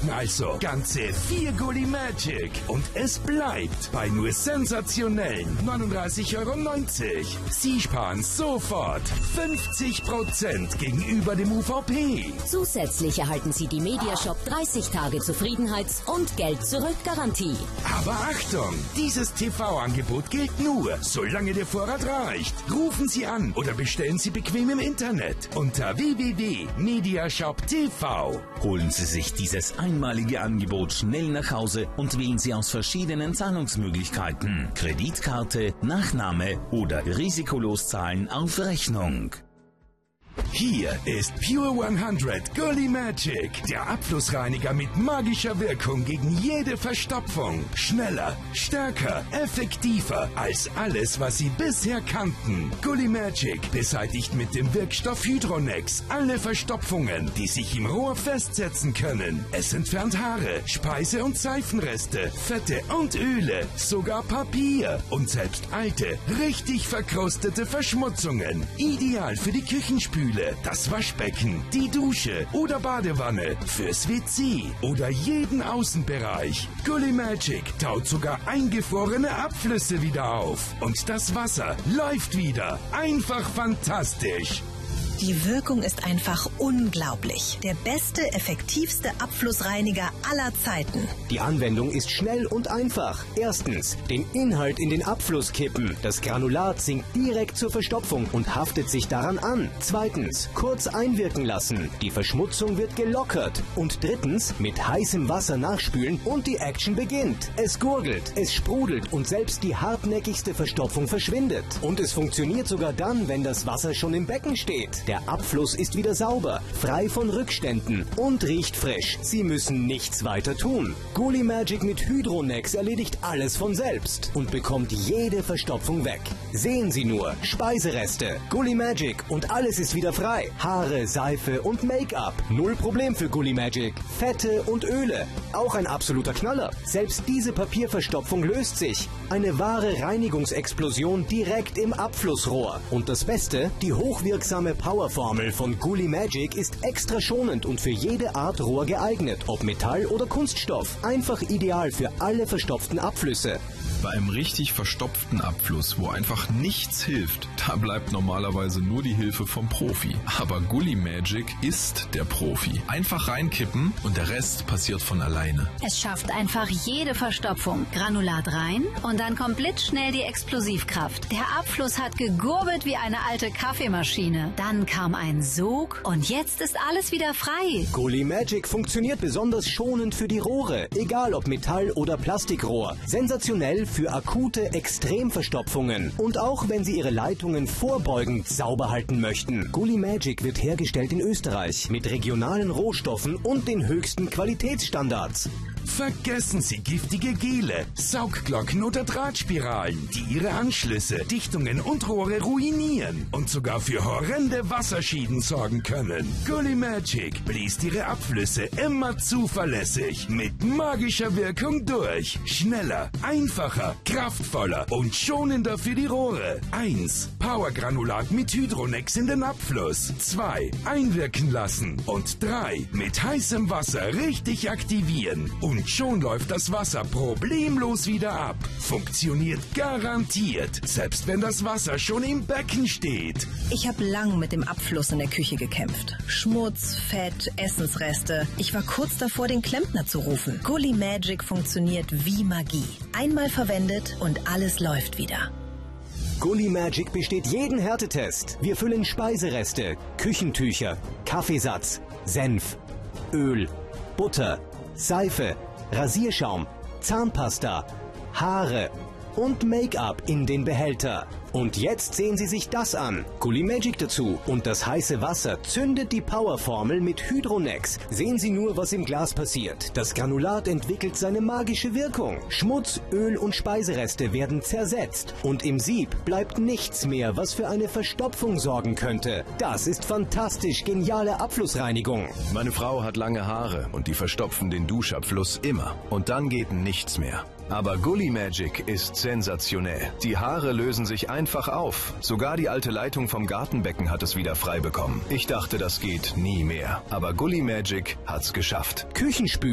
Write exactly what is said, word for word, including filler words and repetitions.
Also ganze vier Gulli Magic. Und es bleibt bei nur sensationellen neununddreißig Euro neunzig. Sie sparen sofort fünfzig Prozent gegenüber dem U V P. Zusätzlich erhalten Sie die Mediashop dreißig Tage Zufriedenheits- und Geld-Zurück-Garantie. Aber Achtung, dieses T V-Angebot gilt nur, solange der Vorrat reicht. Rufen Sie an oder bestellen Sie bequem im Internet unter w w w punkt mediashop punkt t v. Holen Sie sich dieses einmalige Angebot schnell nach Hause und wählen Sie aus verschiedenen Zahlungsmöglichkeiten. Kreditkarte, Nachname oder risikolos zahlen auf Rechnung. Hier ist Pure hundert Gulli Magic, der Abflussreiniger mit magischer Wirkung gegen jede Verstopfung. Schneller, stärker, effektiver als alles, was Sie bisher kannten. Gulli Magic beseitigt mit dem Wirkstoff Hydronex alle Verstopfungen, die sich im Rohr festsetzen können. Es entfernt Haare, Speise- und Seifenreste, Fette und Öle, sogar Papier und selbst alte, richtig verkrustete Verschmutzungen. Ideal für die Küchenspüle, das Waschbecken, die Dusche oder Badewanne, fürs W C oder jeden Außenbereich. Gulli Magic taut sogar eingefrorene Abflüsse wieder auf. Und das Wasser läuft wieder. Einfach fantastisch. Die Wirkung ist einfach unglaublich. Der beste, effektivste Abflussreiniger aller Zeiten. Die Anwendung ist schnell und einfach. Erstens, den Inhalt in den Abfluss kippen. Das Granulat sinkt direkt zur Verstopfung und haftet sich daran an. Zweitens, kurz einwirken lassen. Die Verschmutzung wird gelockert. Und drittens, mit heißem Wasser nachspülen und die Action beginnt. Es gurgelt, es sprudelt und selbst die hartnäckigste Verstopfung verschwindet. Und es funktioniert sogar dann, wenn das Wasser schon im Becken steht. Der Abfluss ist wieder sauber, frei von Rückständen und riecht frisch. Sie müssen nichts weiter tun. Gulli Magic mit Hydronex erledigt alles von selbst und bekommt jede Verstopfung weg. Sehen Sie nur, Speisereste, Gulli Magic und alles ist wieder frei. Haare, Seife und Make-up. Null Problem für Gulli Magic. Fette und Öle. Auch ein absoluter Knaller. Selbst diese Papierverstopfung löst sich. Eine wahre Reinigungsexplosion direkt im Abflussrohr. Und das Beste, die hochwirksame Power Formel von Gulli Magic ist extra schonend und für jede Art Rohr geeignet, ob Metall oder Kunststoff. Einfach ideal für alle verstopften Abflüsse. Bei einem richtig verstopften Abfluss, wo einfach nichts hilft, da bleibt normalerweise nur die Hilfe vom Profi. Aber Gulli Magic ist der Profi. Einfach reinkippen und der Rest passiert von alleine. Es schafft einfach jede Verstopfung. Granulat rein und dann kommt blitzschnell die Explosivkraft. Der Abfluss hat gegurgelt wie eine alte Kaffeemaschine. Dann kam ein Sog und jetzt ist alles wieder frei. Gulli Magic funktioniert besonders schonend für die Rohre, egal ob Metall- oder Plastikrohr. Sensationell für akute Extremverstopfungen und auch wenn Sie Ihre Leitungen vorbeugend sauber halten möchten. Gulli Magic wird hergestellt in Österreich mit regionalen Rohstoffen und den höchsten Qualitätsstandards. Vergessen Sie giftige Gele, Saugglocken oder Drahtspiralen, die Ihre Anschlüsse, Dichtungen und Rohre ruinieren und sogar für horrende Wasserschäden sorgen können. Gulli Magic bläst Ihre Abflüsse immer zuverlässig mit magischer Wirkung durch. Schneller, einfacher, kraftvoller und schonender für die Rohre. eins. Powergranulat mit Hydronex in den Abfluss. zwei. Einwirken lassen. Und drei. Mit heißem Wasser richtig aktivieren. Und schon läuft das Wasser problemlos wieder ab. Funktioniert garantiert, selbst wenn das Wasser schon im Becken steht. Ich habe lang mit dem Abfluss in der Küche gekämpft. Schmutz, Fett, Essensreste. Ich war kurz davor, den Klempner zu rufen. Gulli Magic funktioniert wie Magie. Einmal verwendet und alles läuft wieder. Gulli Magic besteht jeden Härtetest. Wir füllen Speisereste, Küchentücher, Kaffeesatz, Senf, Öl, Butter, Seife, Rasierschaum, Zahnpasta, Haare und Make-up in den Behälter. Und jetzt sehen Sie sich das an. Gulli Magic dazu. Und das heiße Wasser zündet die Powerformel mit Hydronex. Sehen Sie nur, was im Glas passiert. Das Granulat entwickelt seine magische Wirkung. Schmutz, Öl und Speisereste werden zersetzt. Und im Sieb bleibt nichts mehr, was für eine Verstopfung sorgen könnte. Das ist fantastisch geniale Abflussreinigung. Meine Frau hat lange Haare und die verstopfen den Duschabfluss immer. Und dann geht nichts mehr. Aber Gulli Magic ist sensationell. Die Haare lösen sich einfach auf. Sogar die alte Leitung vom Gartenbecken hat es wieder frei bekommen. Ich dachte, das geht nie mehr. Aber Gulli Magic hat's geschafft. Küchenspül